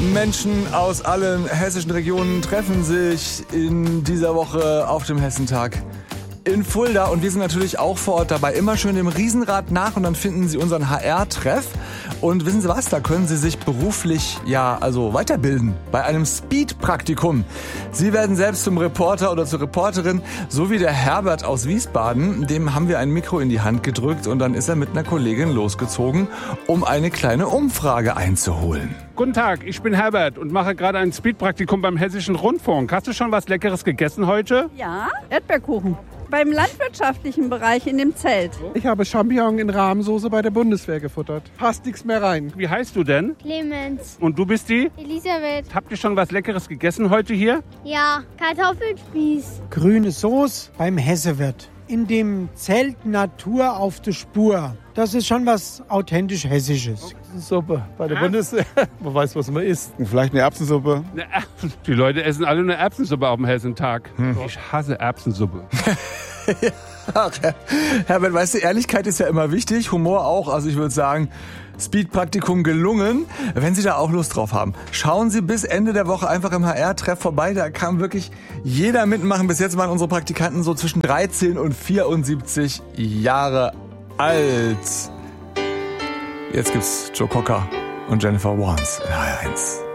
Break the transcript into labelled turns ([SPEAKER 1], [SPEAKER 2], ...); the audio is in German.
[SPEAKER 1] Menschen aus allen hessischen Regionen treffen sich in dieser Woche auf dem Hessentag in Fulda und wir sind natürlich auch vor Ort dabei. Immer schön dem Riesenrad nach und dann finden Sie unseren HR-Treff. Und wissen Sie was, da können Sie sich beruflich weiterbilden bei einem Speed-Praktikum. Sie werden selbst zum Reporter oder zur Reporterin, so wie der Herbert aus Wiesbaden. Dem haben wir ein Mikro in die Hand gedrückt und dann ist er mit einer Kollegin losgezogen, um eine kleine Umfrage einzuholen.
[SPEAKER 2] Guten Tag, ich bin Herbert und mache gerade ein Speed-Praktikum beim Hessischen Rundfunk. Hast du schon was Leckeres gegessen heute?
[SPEAKER 3] Ja, Erdbeerkuchen. Beim landwirtschaftlichen Bereich in dem Zelt.
[SPEAKER 4] Ich habe Champignon in Rahmsoße bei der Bundeswehr gefuttert. Passt nichts mehr rein.
[SPEAKER 2] Wie heißt du denn?
[SPEAKER 5] Clemens.
[SPEAKER 2] Und du bist die?
[SPEAKER 5] Elisabeth.
[SPEAKER 2] Habt ihr schon was Leckeres gegessen heute hier?
[SPEAKER 5] Ja, Kartoffelspieß.
[SPEAKER 6] Grüne Soße beim Hessewirt. In dem Zelt Natur auf der Spur. Das ist schon was authentisch Hessisches.
[SPEAKER 4] Suppe bei der Bundeswehr. Man weiß, was man isst.
[SPEAKER 7] Vielleicht eine Erbsensuppe.
[SPEAKER 2] Die Leute essen alle eine Erbsensuppe auf dem Hessentag. Ich hasse Erbsensuppe.
[SPEAKER 1] Ach, Herbert, weißt du, Ehrlichkeit ist ja immer wichtig, Humor auch. Also ich würde sagen, Speed-Praktikum gelungen. Wenn Sie da auch Lust drauf haben, schauen Sie bis Ende der Woche einfach im HR-Treff vorbei. Da kann wirklich jeder mitmachen. Bis jetzt waren unsere Praktikanten so zwischen 13 und 74 Jahre alt. Jetzt gibt's Joe Cocker und Jennifer Warnes in HR1.